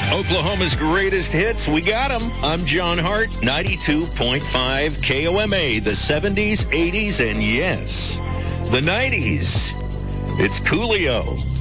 Oklahoma's greatest hits, we got them. I'm John Hart, 92.5 KOMA, the 70s, 80s, and yes, the 90s. It's Coolio.